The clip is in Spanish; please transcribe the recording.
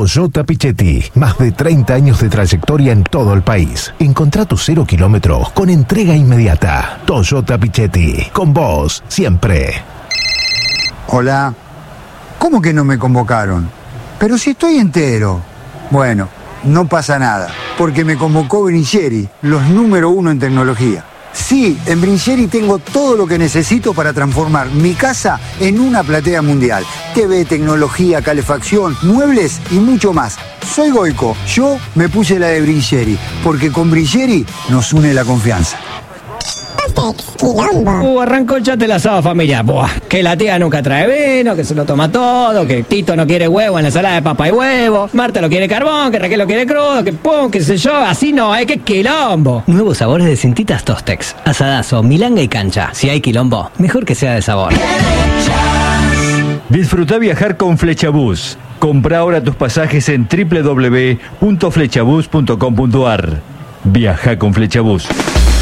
Toyota Pichetti. Más de 30 años de trayectoria en todo el país. Encontrá tu 0 kilómetros con entrega inmediata. Toyota Pichetti. Con vos, siempre. Hola. ¿Cómo que no me convocaron? Pero si estoy entero. Bueno, no pasa nada, porque me convocó Brincheri, los número 1 en tecnología. Sí, en Brincheri tengo todo lo que necesito para transformar mi casa en una platea mundial. TV, tecnología, calefacción, muebles y mucho más. Soy Goico, yo me puse la de Brincheri, porque con Brincheri nos une la confianza. Arrancó ya el asado familiar. Buah, que la tía nunca trae vino, que se lo toma todo, que Tito no quiere huevo en la ensalada de papa y huevo, Marta lo quiere carbón, que Raquel lo quiere crudo, que pum, qué sé yo, así no, que quilombo. Nuevos sabores de Cintitas Tostex, asadazo, milanga y cancha. Si hay quilombo, mejor que sea de sabor. Disfruta viajar con Flechabús. Compra ahora tus pasajes en www.flechabus.com.ar. Viaja con Flechabús.